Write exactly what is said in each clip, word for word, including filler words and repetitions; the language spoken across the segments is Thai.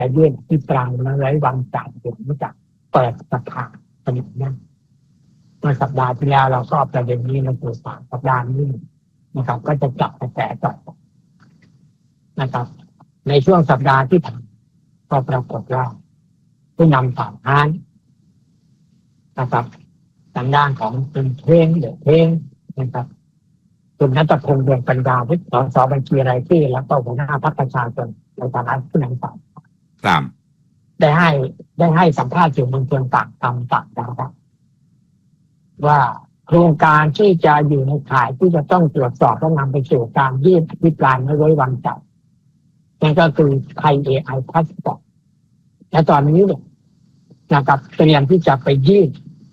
จะยื่นที่ปรางและไว้วางใจถึงจะเปิดสภาสนิทนั่นเมื่อสัปดาห์ที่แล้วเราก็ประเด็นนี้ในตัวสารสัปดาห์นี้นะครับก็จะจับกระแสต่อนะครับในช่วงสัปดาห์ที่ผ่านก็ปรากฏว่าผู้นำฝ่ายค้านนะครับทางด้านของคุณเท่งเดือดเท่งนะครับคุณณัฐพงษ์ ดวงปัญญาวิทย์สสบัญชีรายชื่อแล้วก็หัวหน้าพรรคประชาชนในฐานะผู้นำฝ่ายครับได้ให้ได้ให้สัมภาษณ์สื่อมวลชนต่างกรรมต่างดาวว่าโครงการที่จะอยู่ในข่ายที่จะต้องตรวจสอบและนำไปสู่การยื่นอภิปรายไม่ไว้วางใจนั่นก็คือไทย เอ ไอ Passport และตอนนี้เนี่ยนะครับเตรียมที่จะไปยื่น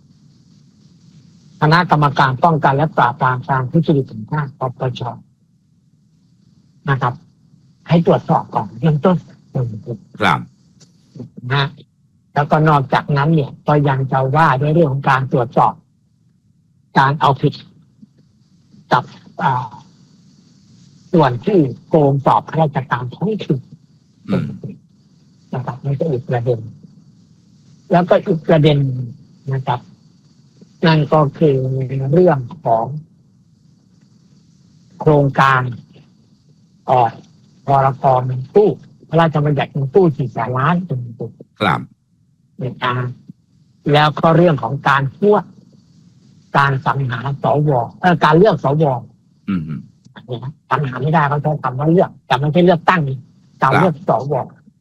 คณะกรรมการป้องกันและปราบปรามการทุจริตแห่งชาติ ปปช.นะครับให้ตรวจสอบก่อนเริ่มต้นครับนะแล้วก็นอกจากนั้นเนี่ยก็ยังจะว่าด้วยเรื่องของการตรวจสอบการเอาผิดกับส่วนที่โกงสอบข้าราชการท้องถิ่นนะครับนี่ก็อีกประเด็นแล้วก็อีกประเด็นนะครับนั่นก็คือเรื่องของโครงการออกพรกเงินกู้พระราชบัญญัติเงินกู้สี่แสนล้านเป็นต้นครับเนี่ยนะแล้วก็เรื่องของการพวกการสรรหาสวเอ่อการเลือกสวอืมเนี่ยสรรหาไม่ได้เขาใช้คำว่าเลือกแต่ไม่ใช่เลือกตั้งการเลือกสว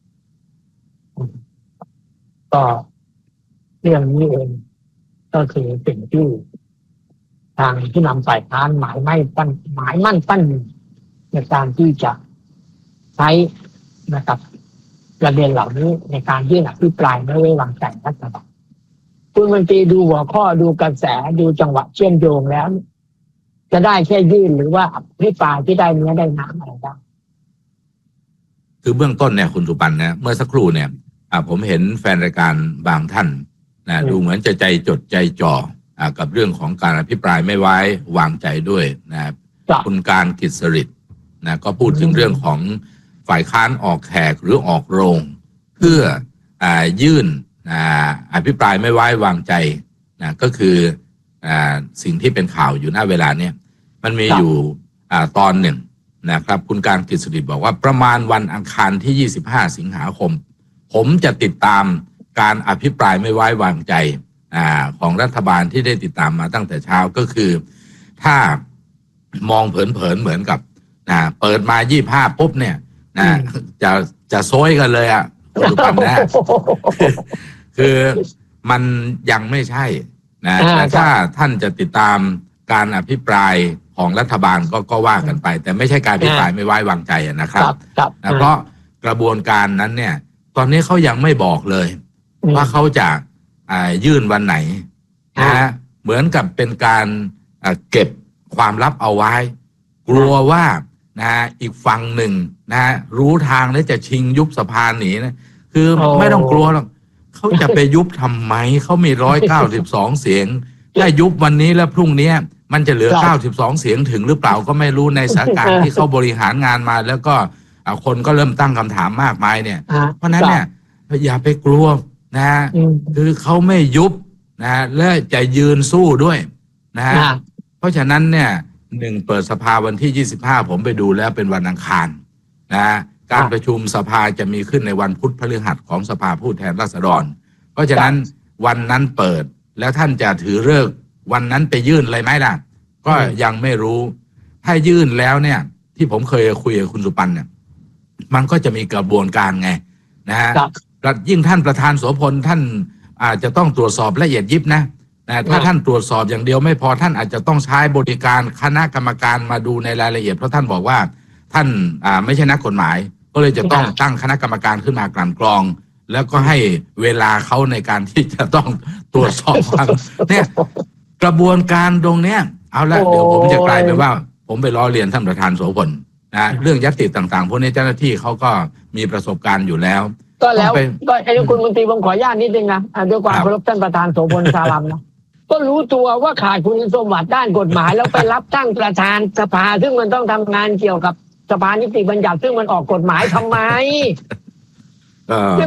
ก็เรื่องนี้เองก็คือสิ่งที่ทางที่นำฝ่ายค้านหมายไม่ปั้นหมายมั่นปั้นในการที่จะใช้นะครับประเด็นเหล่านี้ในการยื่นอภิปรายไม่ไว้วางใจรัฐบาลคุณมนตรีดูหัวข้อดูกระแสดูจังหวะเชื่อมโยงแล้วจะได้แค่ยื่นหรือว่าอภิปรายที่ได้เนื้อได้น้ำอะไรบ้างคือเบื้องต้นเนี่ยคุณสุปันนะเมื่อสักครู่เนี่ยผมเห็นแฟนรายการบางท่านนะดูเหมือนจะใจจดใจจ่อกับเรื่องของการอภิปรายไม่ไว้วางใจด้วยนะคุณการกิจสฤทธิ์นะก็พูดถึงเรื่องของฝ่ายค้านออกแขกหรือออกโรงเพื่ออยื่นอภิปรายไม่ไว้วางใจนะก็คืออสิ่งที่เป็นข่าวอยู่หน้าเวลาเนี่ยมันมีอยู่ตอนหนึ่งนะครับคุณการกิจสฤทธิ์บอกว่าประมาณวันอังคารที่ยี่สิบห้าสิงหาคมผมจะติดตามการอภิปรายไม่ไว้วางใจอของรัฐบาลที่ได้ติดตามมาตั้งแต่เช้าก็คือถ้ามองเผินๆเหมือนกับนะเปิดมายี่ห้าปุ๊บเนี่ยนะจะจะโซยกันเลยอ่ะคุณปันนะคือมันยังไม่ใช่นะแต่ถ้าท่านจะติดตามการอภิปรายของรัฐบาลก็ก็ว่ากันไปแต่ไม่ใช่การอภิปรายไม่ไว้วางใจนะครับนะเพราะกระบวนการนั้นเนี่ยตอนนี้เขายังไม่บอกเลยว่าเขาจะยื่นวันไหนนะเหมือนกับเป็นการเก็บความลับเอาไว้กลัวว่านะอีกฝั่งหนึ่งนะรู้ทางแล้วจะชิงยุบสภาหนีนะคือไม่ต้องกลัวหรอกเขาจะไปยุบทำไมเขามีร้อยเก้าสิบสองเสียงถ้ายุบวันนี้แล้วพรุ่งนี้มันจะเหลือเก้าสิบสองเสียงถึงหรือเปล่าก็ไม่รู้ในสถานการณ์ที่เขาบริหารงานมาแล้วก็คนก็เริ่มตั้งคำถามมากมายเนี่ยเพราะนั้นเนี่ยอย่าไปกลัวนะคือเขาไม่ยุบนะและจะยืนสู้ด้วยนะเพราะฉะนั้นเนี่ยหนึ่งเปิดสภาวันที่ยี่สิบห้าผมไปดูแล้วเป็นวันอังคารนะการประชุมสภาจะมีขึ้นในวันพุธพฤหัสของสภาผู้แทนราษฎรเพราะฉะนั้นวันนั้นเปิดแล้วท่านจะถือฤกษ์วันนั้นไปยื่นเลยไหมล่ะก็ยังไม่รู้ถ้ายื่นแล้วเนี่ยที่ผมเคยคุยกับคุณสุปันเนี่ยมันก็จะมีกระบวนการไงนะฮะยิ่งท่านประธานโสพลท่านอาจจะต้องตรวจสอบละเอียดยิบนะนะถ้าท่านตรวจสอบอย่างเดียวไม่พอท่านอาจจะต้องใช้บริการคณะกรรมการมาดูในรายละเอียดเพราะท่านบอกว่าท่านอ่าไม่ใช่นักกฎหมายก็เลยจะต้องตั้งคณะกรรมการขึ้นมากลั่นกรองแล้วก็ให้เวลาเขาในการที่จะต้องตรวจสอบเนี่ยกระบวนการตรงเนี้ยเอาละเดี๋ยวผมจะกลายเป็นว่าผมไปล้อเลียนท่านประธานโสพลนะเรื่องญัตติต่างๆพวกนี้เจ้าหน้าที่เขาก็มีประสบการณ์อยู่แล้วก็แล้วก็ไอ้คุณมนตรีผมขออนุญาตนิดนึงนะด้วยความเคารพท่านประธานโสพลสารัมนะก็รู้ตัวว่าขาดคุณสมบัติด้านกฎหมายแล้วไปรับตั้งประธานสภาซึ่งมันต้องทำงานเกี่ยวกับสภานิติบัญญัติซึ่งมันออกกฎหมายทำไมก็